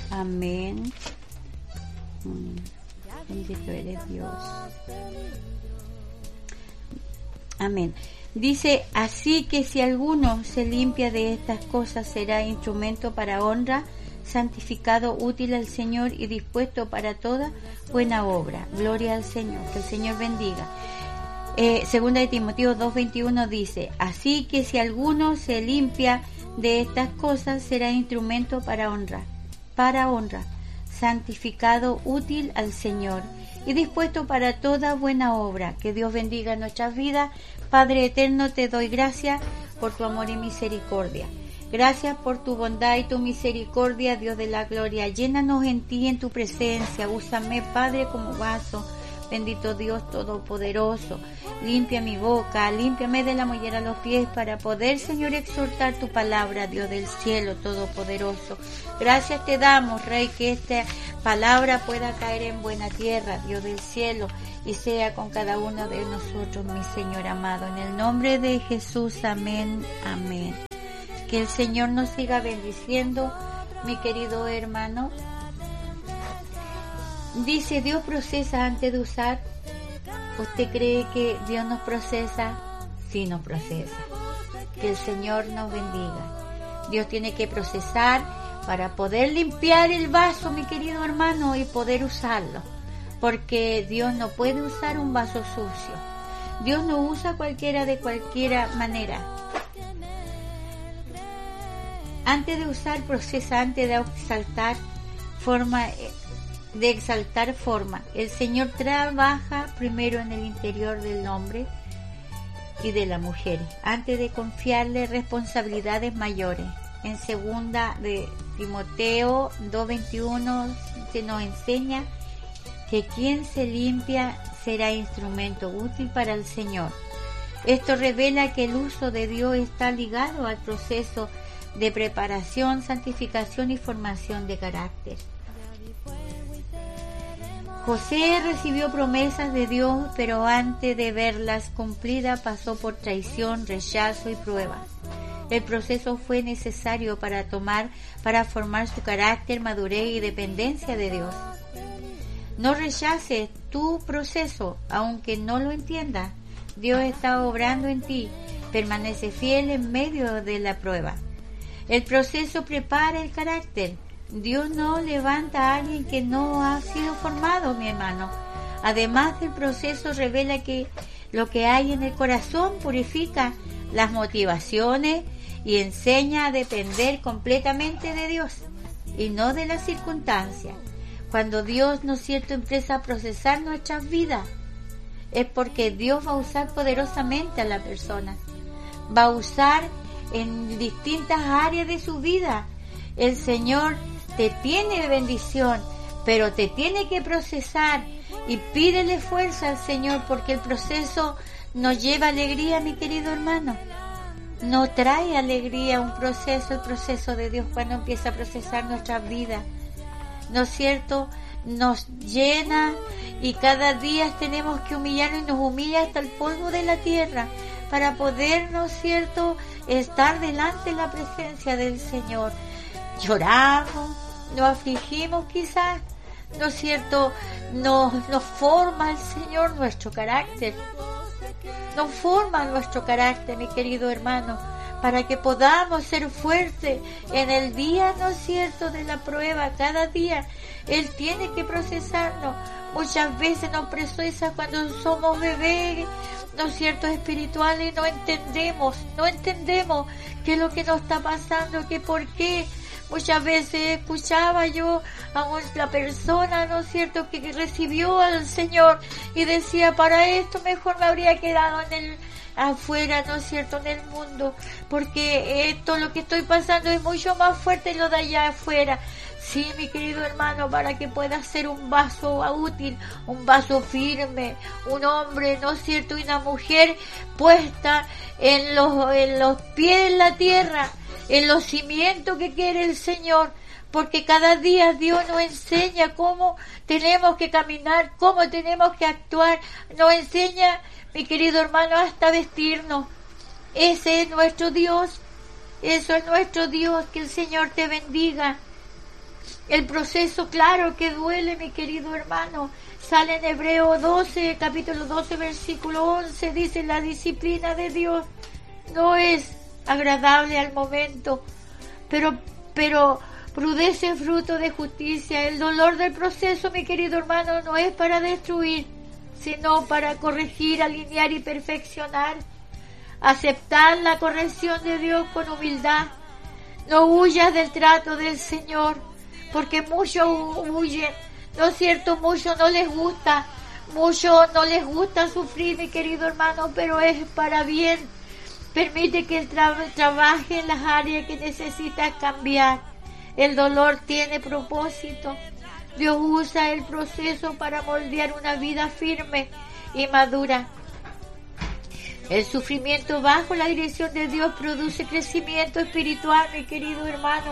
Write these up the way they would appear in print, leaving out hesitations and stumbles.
Amén. Bendito eres Dios. Amén. Dice, así que si alguno se limpia de estas cosas, será instrumento para honra, santificado, útil al Señor y dispuesto para toda buena obra. Gloria al Señor. Que el Señor bendiga. Segunda de Timoteo 2:21 dice, así que si alguno se limpia de estas cosas, será instrumento para honra, santificado, útil al Señor y dispuesto para toda buena obra. Que Dios bendiga nuestras vidas. Padre eterno, te doy gracias por tu amor y misericordia. Gracias por tu bondad y tu misericordia, Dios de la gloria. Llénanos en ti, en tu presencia. Úsame, Padre, como vaso. Bendito Dios Todopoderoso. Limpia mi boca, límpiame de la mollera a los pies para poder, Señor, exhortar tu palabra, Dios del cielo Todopoderoso. Gracias te damos, Rey, que esta palabra pueda caer en buena tierra, Dios del cielo, y sea con cada uno de nosotros, mi Señor amado. En el nombre de Jesús, amén, amén. Que el Señor nos siga bendiciendo, mi querido hermano. Dice, Dios procesa antes de usar. ¿Usted cree que Dios nos procesa? Sí nos procesa. Que el Señor nos bendiga. Dios tiene que procesar para poder limpiar el vaso, mi querido hermano, y poder usarlo. Porque Dios no puede usar un vaso sucio. Dios no usa cualquiera de cualquier manera. Antes de usar, procesa, antes de exaltar forma. El Señor trabaja primero en el interior del hombre y de la mujer, antes de confiarle responsabilidades mayores. En segunda de Timoteo 2:21 se nos enseña que quien se limpia será instrumento útil para el Señor. Esto revela que el uso de Dios está ligado al proceso de preparación, santificación y formación de carácter. José recibió promesas de Dios, pero antes de verlas cumplidas pasó por traición, rechazo y pruebas. El proceso fue necesario para formar su carácter, madurez y dependencia de Dios. No rechaces tu proceso, aunque no lo entiendas. Dios está obrando en ti. Permanece fiel en medio de la prueba. El proceso prepara el carácter. Dios no levanta a alguien que no ha sido formado, mi hermano. Además, el proceso revela que lo que hay en el corazón purifica las motivaciones y enseña a depender completamente de Dios y no de las circunstancias. Cuando Dios, ¿no es cierto?, empieza a procesar nuestras vidas, es porque Dios va a usar poderosamente a la persona. Va a usar en distintas áreas de su vida. El Señor te tiene bendición, pero te tiene que procesar, y pídele fuerza al Señor, porque el proceso nos lleva alegría, mi querido hermano. No trae alegría un proceso, el proceso de Dios cuando empieza a procesar nuestras vidas, ¿no es cierto? Nos llena, y cada día tenemos que humillarnos, y nos humilla hasta el polvo de la tierra para poder, ¿no es cierto?, estar delante de la presencia del Señor. Lloramos, nos afligimos quizás, ¿no es cierto? Nos forma el Señor nuestro carácter. Nos forma nuestro carácter, mi querido hermano, para que podamos ser fuertes en el día, ¿no es cierto?, de la prueba. Cada día Él tiene que procesarnos. Muchas veces nos procesa cuando somos bebés, ¿no es cierto?, espirituales, y no entendemos qué es lo que nos está pasando, que por qué. Muchas veces escuchaba yo a la persona, ¿no es cierto?, que recibió al Señor, y decía, para esto mejor me habría quedado afuera, ¿no es cierto?, en el mundo, porque esto, lo que estoy pasando, es mucho más fuerte lo de allá afuera. Sí, mi querido hermano, para que puedas ser un vaso útil, un vaso firme, un hombre, ¿no es cierto?, y una mujer puesta en los pies de la tierra, en los cimientos que quiere el Señor, porque cada día Dios nos enseña cómo tenemos que caminar, cómo tenemos que actuar, nos enseña, mi querido hermano, hasta vestirnos. Ese es nuestro Dios, eso es nuestro Dios. Que el Señor te bendiga. El proceso, claro que duele, mi querido hermano. Sale en Hebreo 12, capítulo 12, versículo 11. Dice, la disciplina de Dios no es agradable al momento, pero produce fruto de justicia. El dolor del proceso, mi querido hermano, no es para destruir, sino para corregir, alinear y perfeccionar. Aceptar la corrección de Dios con humildad. No huyas del trato del Señor, porque muchos huyen, ¿no es cierto? Muchos no les gusta sufrir, mi querido hermano, pero es para bien. Permite que Él trabaje en las áreas que necesitas cambiar. El dolor tiene propósito. Dios usa el proceso para moldear una vida firme y madura. El sufrimiento bajo la dirección de Dios produce crecimiento espiritual, mi querido hermano,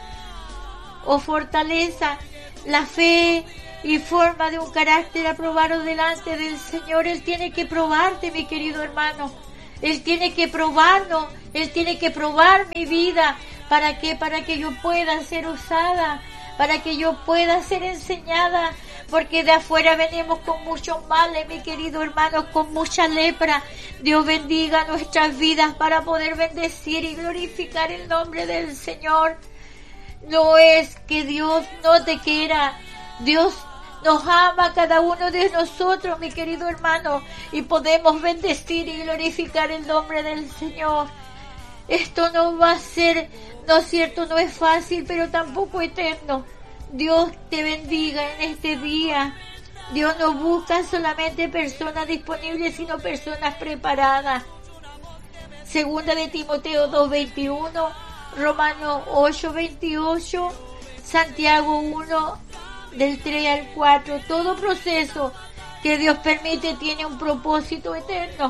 o fortaleza, la fe y forma de un carácter aprobado delante del Señor. Él tiene que probarte, mi querido hermano. Él tiene que probarnos, Él tiene que probar mi vida. ¿Para qué? Para que yo pueda ser usada, para que yo pueda ser enseñada, porque de afuera venimos con muchos males, mi querido hermano, con mucha lepra. Dios bendiga nuestras vidas para poder bendecir y glorificar el nombre del Señor. No es que Dios no te quiera, Dios nos ama a cada uno de nosotros, mi querido hermano, y podemos bendecir y glorificar el nombre del Señor. Esto no va a ser, ¿no es cierto? No es fácil, pero tampoco eterno. Dios te bendiga en este día. Dios no busca solamente personas disponibles, sino personas preparadas. Segunda de Timoteo 2:21, Romanos 8:28, Santiago 1, del 3 al 4. Todo proceso que Dios permite tiene un propósito eterno.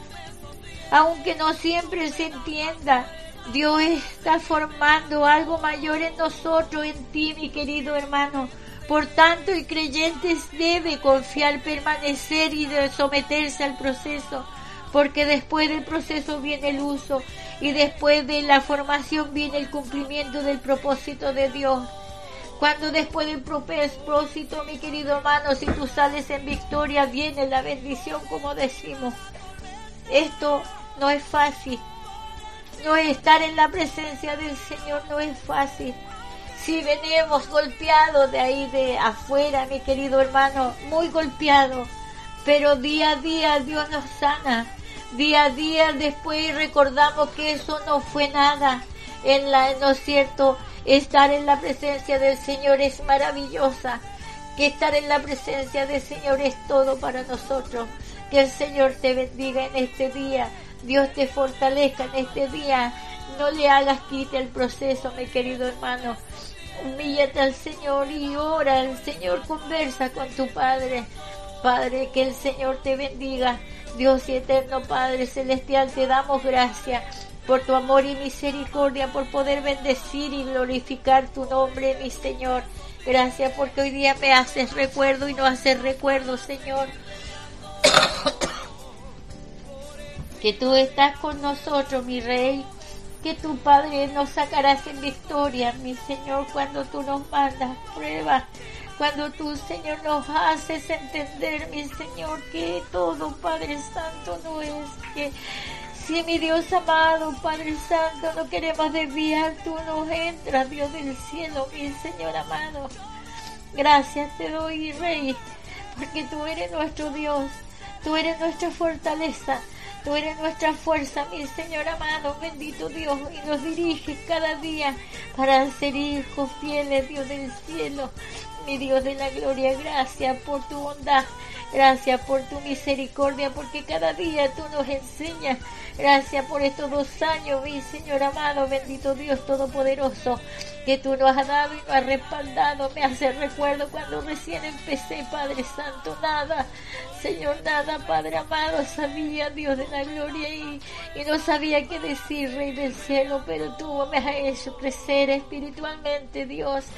Aunque no siempre se entienda, Dios está formando algo mayor en nosotros, en ti, mi querido hermano. Por tanto, el creyente debe confiar, permanecer y someterse al proceso, porque después del proceso viene el uso y después de la formación viene el cumplimiento del propósito de Dios. Cuando después del propósito, mi querido hermano, si tú sales en victoria, viene la bendición, como decimos. Esto no es fácil. No es estar en la presencia del Señor, no es fácil. Si venimos golpeados de ahí de afuera, mi querido hermano, muy golpeados, pero día a día Dios nos sana. Día a día después recordamos que eso no fue nada. ¿No es cierto? Estar en la presencia del Señor es maravillosa. Que estar en la presencia del Señor es todo para nosotros. Que el Señor te bendiga en este día. Dios te fortalezca en este día. No le hagas quite el proceso, mi querido hermano. Humíllate al Señor y ora al Señor. Conversa con tu Padre. Padre, que el Señor te bendiga. Dios y eterno Padre celestial, te damos gracias por tu amor y misericordia, por poder bendecir y glorificar tu nombre, mi Señor. Gracias porque hoy día me haces recuerdo y no haces recuerdo, Señor. Que tú estás con nosotros, mi Rey. Que tu Padre nos sacarás en victoria, mi Señor, cuando tú nos mandas pruebas. Cuando tú, Señor, nos haces entender, mi Señor, que todo, Padre Santo, no es que... Sí, mi Dios amado, Padre Santo, no queremos desviar, tú nos entras, Dios del cielo, mi Señor amado. Gracias te doy, Rey, porque tú eres nuestro Dios, tú eres nuestra fortaleza, tú eres nuestra fuerza, mi Señor amado, bendito Dios, y nos diriges cada día para ser hijos fieles, Dios del cielo. Mi Dios de la gloria, gracias por tu bondad, gracias por tu misericordia, porque cada día tú nos enseñas. Gracias por estos 2 años, mi Señor amado, bendito Dios todopoderoso, que tú nos has dado y nos has respaldado. Me hace recuerdo cuando recién empecé, Padre Santo, nada, Señor, nada, Padre amado, sabía, Dios de la gloria, y no sabía qué decir, Rey del cielo, pero tú me has hecho crecer espiritualmente, Dios.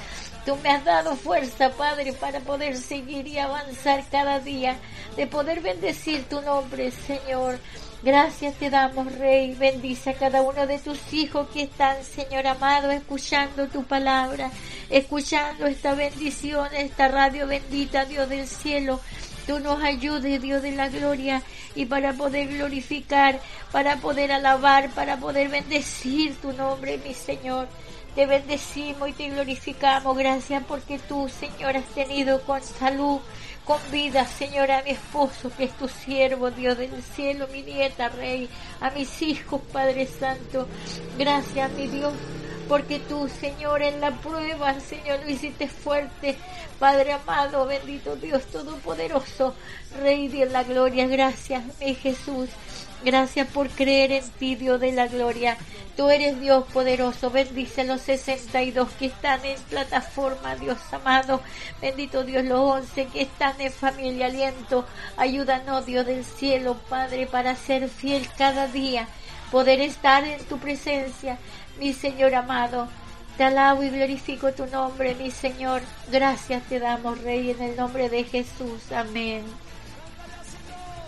Tú me has dado fuerza, Padre, para poder seguir y avanzar cada día, de poder bendecir tu nombre, Señor. Gracias te damos, Rey. Bendice a cada uno de tus hijos que están, Señor amado, escuchando tu palabra, escuchando esta bendición, esta radio bendita, Dios del cielo. Tú nos ayudes, Dios de la gloria, y para poder glorificar, para poder alabar, para poder bendecir tu nombre, mi Señor. Te bendecimos y te glorificamos. Gracias porque tú, Señor, has tenido con salud, con vida, Señor, a mi esposo, que es tu siervo, Dios del cielo, mi nieta, Rey, a mis hijos, Padre Santo. Gracias, mi Dios, porque tú, Señor, en la prueba, Señor, lo hiciste fuerte. Padre amado, bendito Dios Todopoderoso, Rey de la gloria. Gracias, mi Jesús. Gracias por creer en ti, Dios de la gloria. Tú eres Dios poderoso. Bendice a los 62 que están en plataforma, Dios amado. Bendito Dios, los 11 que están en Familia Aliento. Ayúdanos, Dios del cielo, Padre, para ser fiel cada día. Poder estar en tu presencia, mi Señor amado. Te alabo y glorifico tu nombre, mi Señor. Gracias te damos, Rey, en el nombre de Jesús. Amén.